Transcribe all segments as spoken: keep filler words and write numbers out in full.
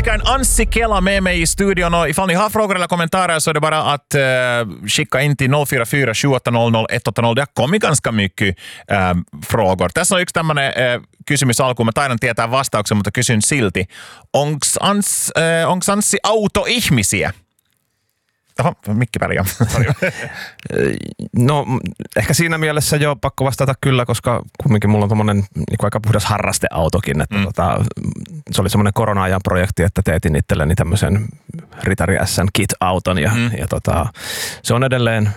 musikern Anssi Kela med mig i studion, och ifall ni har frågor eller kommentarer så är det bara att uh, skicka in till noll fyra fyra sju åtta noll noll ett åtta noll. Det har kommit ganska mycket uh, frågor. Tässä on yksi tämmöinen uh, kysymys alkuun. Mä taidan tietää vastauksen, mutta kysyn silti. Onks, ans, uh, onks Anssi autoihmisiä? Oho, mikki pärjää. No ehkä siinä mielessä jo pakko vastata kyllä, koska kumminkin mulla on tommonen niin aika puhdas harrasteautokin. Että mm. tota, se oli semmoinen korona-ajan projekti, että teetin itselleni tämmöisen Ritari S:n kit-auton ja, mm. ja tota, se on edelleen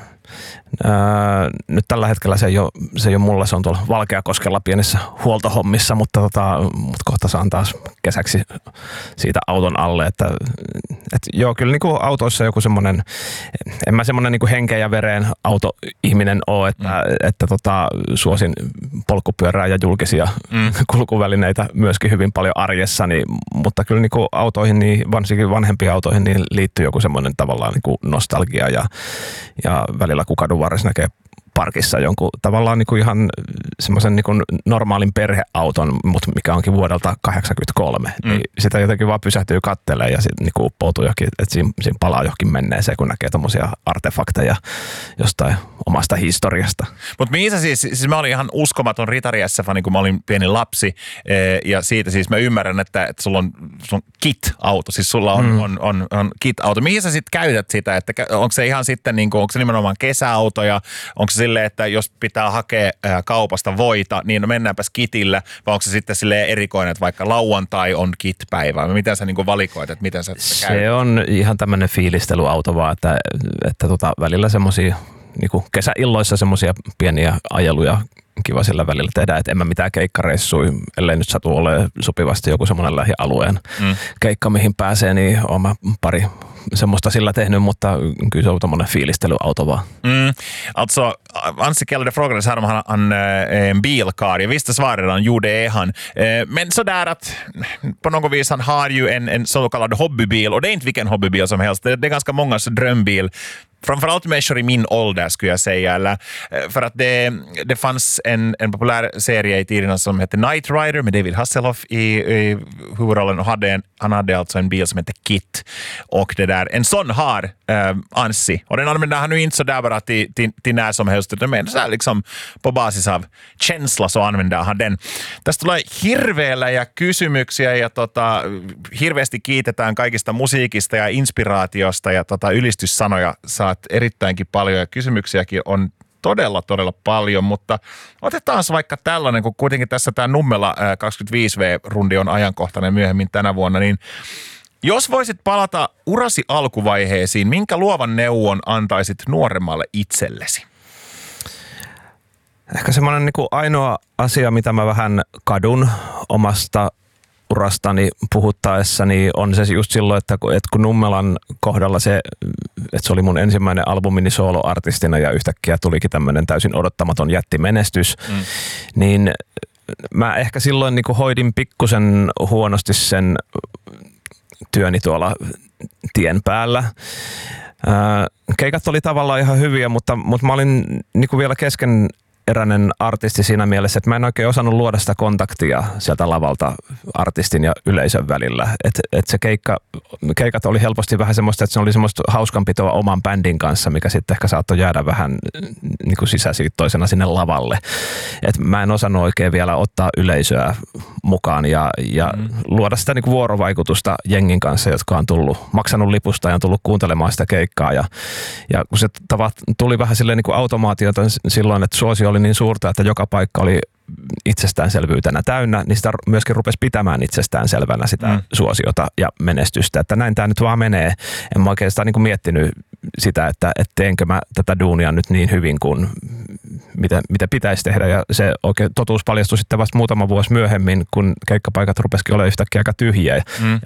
Ää, nyt tällä hetkellä se ei ole, se ei ole mulla, se on tuolla Valkeakoskella pienissä huoltohommissa, mutta, tota, mutta kohta saan taas kesäksi siitä auton alle. Että, et joo, kyllä niin kuin autoissa joku semmoinen, en mä semmoinen niin kuin henkeen ja vereen autoihminen ole, että, mm. että tota, suosin polkupyörää ja julkisia mm. kulkuvälineitä myöskin hyvin paljon arjessani, mutta kyllä niin kuin autoihin, niin varsinkin vanhempiin autoihin, niin liittyy joku semmoinen tavallaan niin kuin nostalgia ja, ja välillä kun kadun varressa näkee parkissa jonkun tavallaan niin kuin ihan semmoisen niin kuin normaalin perheauton, mutta mikä onkin vuodelta kahdeksankymmentäkolme. Mm. Niin sitä jotenkin vaan pysähtyy katselemaan ja sitten niin uppoutuu johonkin, että siinä, siinä palaa johonkin menneeseen, kun näkee tommosia artefakteja jostain omasta historiasta. Mutta mihin sä siis, siis mä olin ihan uskomaton Ritari S-fani, kun mä olin pieni lapsi, ja siitä siis mä ymmärrän, että, että sulla on, sulla on kit-auto, siis sulla on, mm. on, on, on kit-auto. Mihin sä sitten käytät sitä, että onko se ihan sitten, niin kuin, onko se nimenomaan kesäautoja, onko se silleen, että jos pitää hakea ää, kaupasta voita, niin no mennäänpäs kitillä, vai onko se sitten silleen erikoinen, että vaikka lauantai on kit-päivä? Miten sä niin kuin valikoit, että miten sä Se käytät? on ihan tämmöinen fiilistelyauto vaan, että, että tota, välillä semmosia niinku kesäilloissa semmosia pieniä ajeluja kiva sillä välillä tehdä, että en mä mitään keikkareissui, ellei nyt satu ole sopivasti joku semmoinen lähialueen mm. keikka, mihin pääsee, niin oon mä pari semmoista sillä tehnyt, mutta kyllä se on tommoinen fiilistelyauto vaan. Mm. Alltså, Anssi Kela, det frågades här om han har en bilkar. Jag visste svaret han, jo det är han. Men sådär att på något vis han har ju en, en så kallad hobbybil, och det är inte vilken hobbybil som helst. Det, det är ganska mångas drömbil. Framförallt människor i min ålder skulle jag säga, eller, för att det, det fanns en, en populär serie i tiderna som hette Knight Rider med David Hasselhoff i, i huvudrollen, och hade en, han hade alltså en bil som hette Kit, och det där, en sån har äh, Anssi, och den använder han nu inte så där bara till, till, till när som helst, utan men så här liksom på basis av känsla så använder han den. Tästä tulee hirveellä kysymyksiä ja tota, hirveästi kiitetään kaikista musiikista ja inspiraatiosta ja tota, ylistyssanoja saa erittäinkin paljon ja kysymyksiäkin on todella, todella paljon, mutta otetaan vaikka tällainen, kun kuitenkin tässä tämä Nummela kaksikymmentäviisi V-rundi on ajankohtainen myöhemmin tänä vuonna, niin jos voisit palata urasi alkuvaiheisiin, minkä luovan neuvon antaisit nuoremmalle itsellesi? Ehkä semmoinen niin kuin ainoa asia, mitä mä vähän kadun omasta urastani puhuttaessani on se just silloin, että kun, että kun Nummelan kohdalla se, että se oli mun ensimmäinen albumini soloartistina ja yhtäkkiä tulikin tämmöinen täysin odottamaton jättimenestys, mm. niin mä ehkä silloin niin kuin hoidin pikkusen huonosti sen työni tuolla tien päällä. Keikat oli tavallaan ihan hyviä, mutta, mutta mä olin niin kuin vielä kesken eräinen artisti siinä mielessä, että mä en oikein osannut luoda sitä kontaktia sieltä lavalta artistin ja yleisön välillä. Että et se keikka, keikat oli helposti vähän semmoista, että se oli semmoista hauskanpitoa oman bändin kanssa, mikä sitten ehkä saattoi jäädä vähän niin kuin sisäsiittoisena sinne lavalle. Et mä en osannut oikein vielä ottaa yleisöä mukaan ja, ja mm. luoda sitä niin kuin vuorovaikutusta jengin kanssa, jotka on tullut, maksanut lipusta ja on tullut kuuntelemaan sitä keikkaa. Ja, ja kun se tavat, tuli vähän silleen niin kuin automaatiota silloin, että suosio oli niin suurta, että joka paikka oli itsestäänselvyytenä täynnä, niin sitä myöskin rupesi pitämään itsestäänselvänä sitä mm. suosiota ja menestystä. Että näin tämä nyt vaan menee. En mä oikeastaan niin kuin miettinyt sitä, että, että teenkö mä tätä duunia nyt niin hyvin kuin mitä, mitä pitäisi tehdä. Ja se oikein totuus paljastui sitten vasta muutama vuosi myöhemmin, kun keikkapaikat rupesikin olemaan yhtäkkiä aika tyhjiä. Mm. Ja